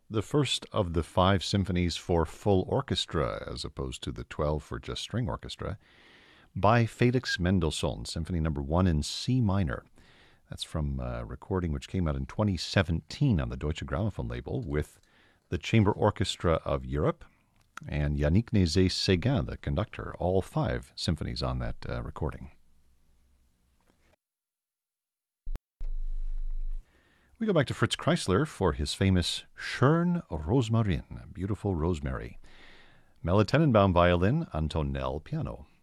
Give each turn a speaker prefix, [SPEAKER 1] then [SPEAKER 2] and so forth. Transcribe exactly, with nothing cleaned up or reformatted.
[SPEAKER 1] the first of the five symphonies for full orchestra, as opposed to the twelve for just string orchestra, by Felix Mendelssohn, Symphony Number One in C minor. That's from a recording which came out in twenty seventeen on the Deutsche Grammophon label with the Chamber Orchestra of Europe and Yannick Nézet-Séguin, the conductor. All five symphonies on that uh, recording. We go back to Fritz Kreisler for his famous Schön Rosmarin, Beautiful Rosemary. Melle Tenenbaum violin, Anton Nell piano.